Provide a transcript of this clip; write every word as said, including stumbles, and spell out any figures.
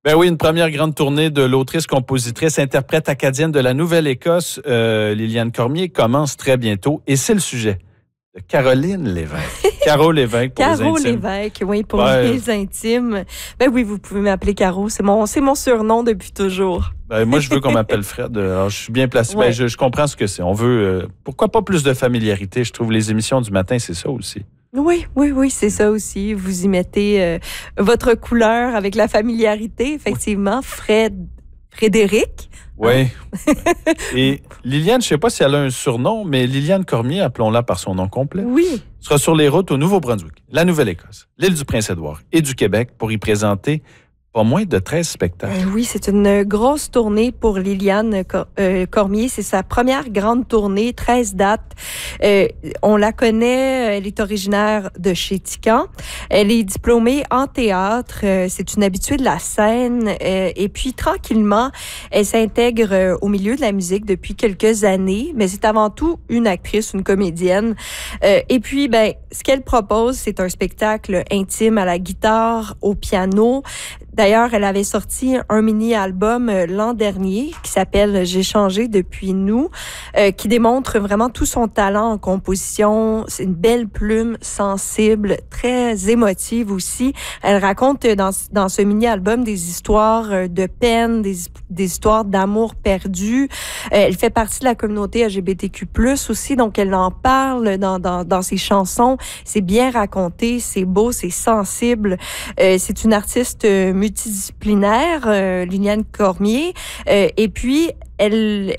Ben oui, une première grande tournée de l'autrice, compositrice, interprète acadienne de la Nouvelle-Écosse, euh, Liliane Cormier, commence très bientôt. Et c'est le sujet de Caroline Lévesque. Caro Lévesque pour Caro les intimes. Lévesque, oui, pour Ouais. les intimes. Ben oui, vous pouvez m'appeler Caro. C'est mon, c'est mon surnom depuis toujours. Ben, moi, je veux qu'on m'appelle Fred. Alors, je suis bien placé. Ouais. Ben, je, je comprends ce que c'est. On veut... euh, pourquoi pas plus de familiarité? Je trouve les émissions du matin, c'est ça aussi. Oui, oui, oui, c'est ça aussi. Vous y mettez euh, votre couleur avec la familiarité, effectivement. Fred, Frédéric. Oui. Et Liliane, je ne sais pas si elle a un surnom, mais Liliane Cormier, appelons-la par son nom complet, Oui. sera sur les routes au Nouveau-Brunswick, la Nouvelle-Écosse, l'île du Prince-Édouard et du Québec pour y présenter pas moins de treize spectacles. Euh, oui, c'est une grosse tournée pour Liliane Cor- euh, Cormier. C'est sa première grande tournée, treize dates. Euh, on la connaît, elle est originaire de chez Tican. Elle est diplômée en théâtre. Euh, c'est une habituée de la scène. Euh, et puis, tranquillement, elle s'intègre euh, au milieu de la musique depuis quelques années. Mais c'est avant tout une actrice, une comédienne. Euh, et puis, ben, ce qu'elle propose, c'est un spectacle intime à la guitare, au piano. D'ailleurs, elle avait sorti un mini-album euh, l'an dernier qui s'appelle « J'ai changé depuis nous euh, », qui démontre vraiment tout son talent en composition. C'est une belle plume sensible, très émotive aussi. Elle raconte dans, dans ce mini-album des histoires euh, de peine, des, des histoires d'amour perdu. Euh, elle fait partie de la communauté L G B T Q plus, aussi, donc elle en parle dans, dans, dans ses chansons. C'est bien raconté, c'est beau, c'est sensible. Euh, c'est une artiste euh, multidisciplinaire, euh, Liliane Cormier. Euh, et puis, elle,